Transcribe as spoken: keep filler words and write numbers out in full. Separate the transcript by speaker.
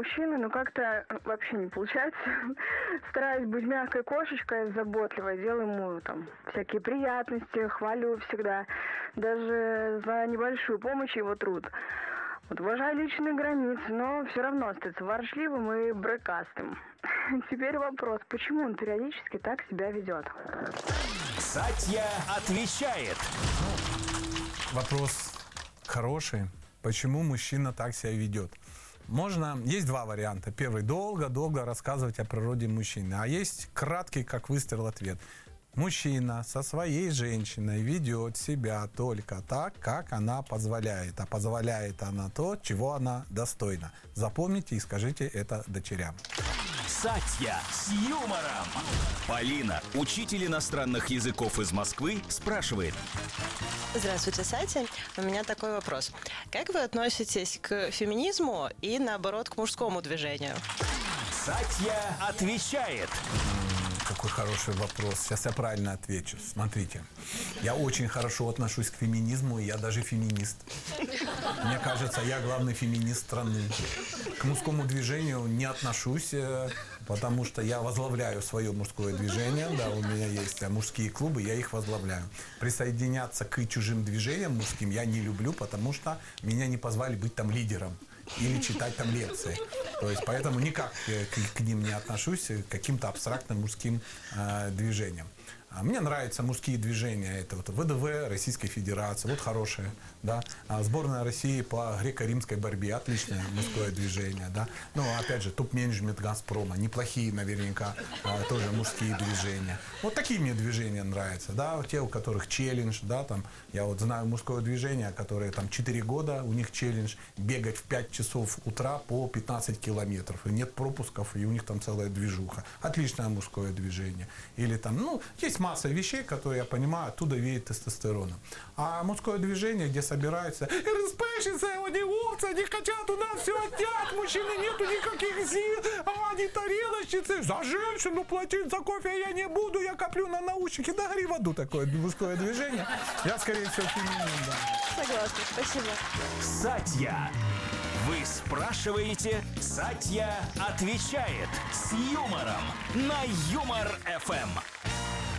Speaker 1: мужчины, но как-то вообще не получается. Стараюсь быть мягкой кошечкой, заботливой, делаю ему там всякие приятности, хвалю всегда. Даже за небольшую помощь его труд. Вот, уважаю личные границы, но все равно остается ворчливым и брыкастым. Теперь вопрос, почему он периодически так себя ведет?
Speaker 2: Сатья отвечает.
Speaker 3: Вопрос хороший. Почему мужчина так себя ведет? Можно, есть два варианта. Первый, долго-долго рассказывать о природе мужчины. А есть краткий, как выстрел, ответ. Мужчина со своей женщиной ведет себя только так, как она позволяет. А позволяет она то, чего она достойна. Запомните и скажите это дочерям.
Speaker 2: Сатья с юмором. Полина, учитель иностранных языков из Москвы, спрашивает.
Speaker 4: Здравствуйте, Сатья. У меня такой вопрос. Как вы относитесь к феминизму и, наоборот, к мужскому движению?
Speaker 2: Сатья отвечает.
Speaker 3: Какой хороший вопрос. Сейчас я правильно отвечу. Смотрите, я очень хорошо отношусь к феминизму, и я даже феминист. Мне кажется, я главный феминист страны. К мужскому движению не отношусь, потому что я возглавляю свое мужское движение. Да, у меня есть мужские клубы, я их возглавляю. Присоединяться к чужим движениям мужским я не люблю, потому что меня не позвали быть там лидером или читать там лекции. То есть, поэтому никак к, к ним не отношусь, к каким-то абстрактным мужским э, движениям. Мне нравятся мужские движения. Это вот ВДВ Российской Федерации, вот хорошее, да. А сборная России по греко-римской борьбе, отличное мужское движение, да. Ну, опять же, топ-менеджмент Газпрома, неплохие, наверняка, а, тоже мужские движения. Вот такие мне движения нравятся, да. Те, у которых челлендж, да, там, я вот знаю мужское движение, которое там четыре года, у них челлендж бегать в пять часов утра по пятнадцать километров, и нет пропусков, и у них там целая движуха. Отличное мужское движение. Или там, ну, есть масса вещей, которые, я понимаю, оттуда веет тестостероном. А мужское движение, где собираются РСПщицы, они овцы, они хотят у нас все отнять, мужчины нету никаких сил, а они тарелочницы, за женщину платить за кофе я не буду, я коплю на наушники, да гори в аду, такое мужское движение. Я, скорее всего, феминин, да.
Speaker 4: Согласна, спасибо.
Speaker 2: Сатья. Вы спрашиваете, Сатья отвечает с юмором на Юмор ФМ.